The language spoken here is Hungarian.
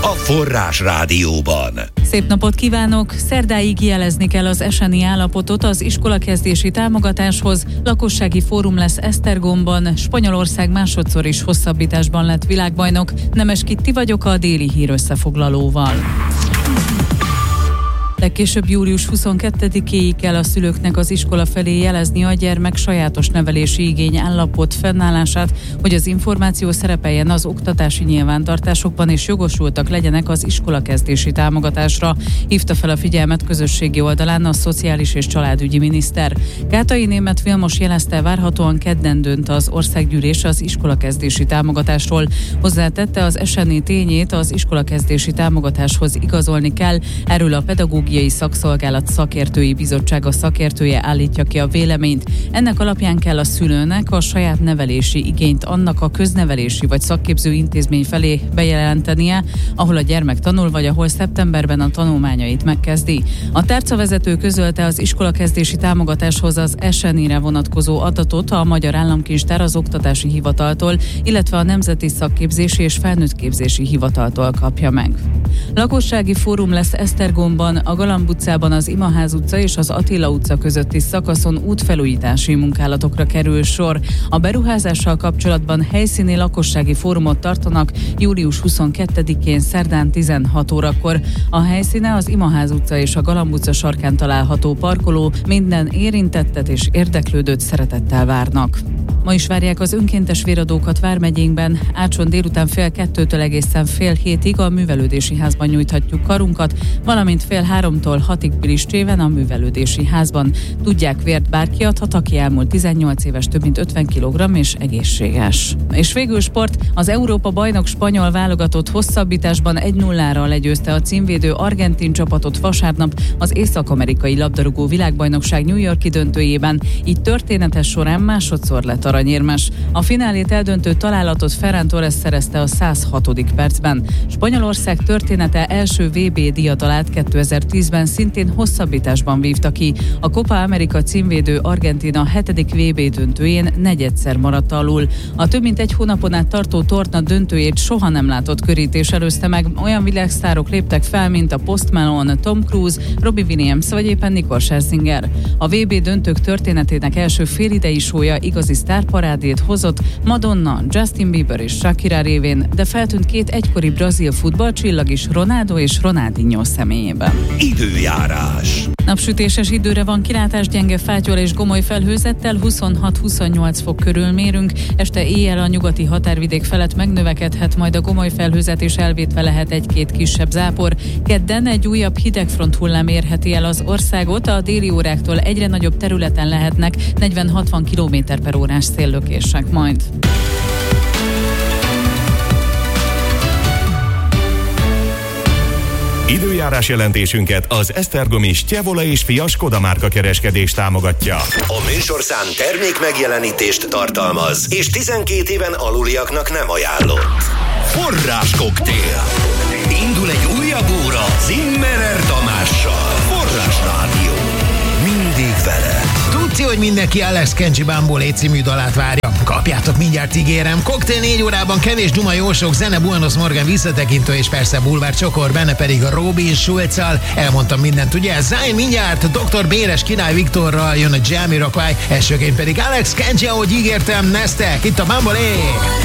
a Forrás Rádióban. Szép napot kívánok! Szerdáig jelezni kell az eseni állapotot az iskolakezdési támogatáshoz. Lakossági fórum lesz Esztergomban, Spanyolország másodszor is hosszabbításban lett világbajnok. Nemes Kitti vagyok a déli hír összefoglalóval. Legkésőbb július 22-éig kell a szülőknek az iskola felé jelezni a gyermek sajátos nevelési igény állapot fennállását, hogy az információ szerepeljen az oktatási nyilvántartásokban és jogosultak legyenek az iskolakezdési támogatásra, hívta fel a figyelmet közösségi oldalán a Szociális és Családügyi miniszter. Kátai Németh Vilmos jelezte, várhatóan kedden dönt az országgyűlés az iskolakezdési támogatásról. Hozzátette, az eseni tényét az iskolakezdési támogatáshoz igazolni kell, erről a Pedagógiai Szakszolgálat szakértői bizottsága szakértője állítja ki a véleményt. Ennek alapján kell a szülőnek a saját nevelési igényt annak a köznevelési vagy szakképző intézmény felé bejelentenie, ahol a gyermek tanul, vagy ahol szeptemberben a tanulmányait megkezdi. A tárcavezető közölte az iskolakezdési támogatáshoz az SNI-re vonatkozó adatot a Magyar Államkincstár az Oktatási Hivataltól, illetve a Nemzeti Szakképzési és Felnőttképzési Hivataltól kapja meg. Lakossági fórum lesz Esztergomban, a Galamb utcában az Imaház utca és az Attila utca közötti szakaszon útfelújítási munkálatokra kerül sor. A beruházással kapcsolatban helyszíni lakossági fórumot tartanak július 22-én szerdán 16 órakor. A helyszíne az Imaház utca és a Galamb utca sarkán található parkoló, minden érintettet és érdeklődőt szeretettel várnak. Ma is várják az önkéntes véradókat vármegyénkben. Ácson délután 12-től egészen fél hétig a művelődési házban nyújthatjuk karunkat, valamint fél 3-tól 6-ig Piliscséven a művelődési házban. Tudják, vért bárki adhat, aki elmúlt 18 éves, több mint 50 kg és egészséges. És végül sport, az Európa-bajnok spanyol válogatott hosszabbításban 1-0-ra legyőzte a címvédő argentin csapatot vasárnap az észak-amerikai labdarúgó világbajnokság New York-i döntőjében, így történetes során másodszor lett aranyérmes. A finálét eldöntő találatot Ferran Torres szerezte a 106. percben. Spanyolország története első VB díjadalát 2010-ben szintén hosszabbításban vívta ki. A Copa America címvédő Argentína 7. VB döntőjén negyedszer maradt alul. A több mint egy hónapon át tartó torna döntőjét soha nem látott körítés előzte meg. Olyan világsztárok léptek fel, mint a Post Malone, Tom Cruise, Robbie Williams vagy éppen Nicole Scherzinger. A VB döntők történetének első félidei show-ja igazi sztárparádét hozott Madonna, Justin Bieber és Shakira révén, de feltűnt két egykori brazil futballcsillag is, Ronaldo és Ronaldinho személyében. Időjárás. Napsütéses időre van kilátás, gyenge fátyol és gomoly felhőzettel, 26-28 fok körül mérünk. Este éjjel a nyugati határvidék felett megnövekedhet, majd a gomoly felhőzet és elvétve lehet egy-két kisebb zápor. Kedden egy újabb hidegfront hullám érheti el az országot, a déli óráktól egyre nagyobb területen lehetnek 40-60 km/h széllökések majd. Időjárás jelentésünket az esztergomi Stjevola és Fia Skoda márka kereskedés támogatja. A műsorszám termék megjelenítést tartalmaz, és 12 éven aluliaknak nem ajánlott. Forrás koktél. Indul egy újabb óra Zimmerer Tamással. Forrás Rádió. Mindig veled. Tudci, hogy mindenki Alex Kenji Bambolé című dalát várja. Kapjátok, mindjárt ígérem. Koktél 4 órában kevés duma, jó sok zene, Buenos Morgan visszatekintő és persze bulvár csokor, benne pedig a Robin Schulz-al. Elmondtam mindent, ugye? Záj mindjárt Dr. Béres Király Viktorral jön a Jamiroquai, elsőként pedig Alex Kenji, ahogy ígértem, Neztek, itt a Bambolé.